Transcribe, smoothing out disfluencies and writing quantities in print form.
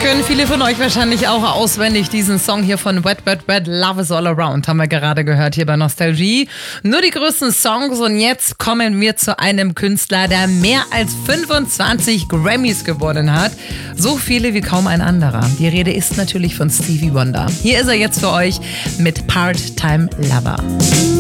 Können viele von euch wahrscheinlich auch auswendig. Diesen Song hier von Wet, Wet, Wet, Love is All Around haben wir gerade gehört hier bei Nostalgie. Nur die größten Songs und jetzt kommen wir zu einem Künstler, der mehr als 25 Grammys gewonnen hat. So viele wie kaum ein anderer. Die Rede ist natürlich von Stevie Wonder. Hier ist er jetzt für euch mit Part-Time Lover.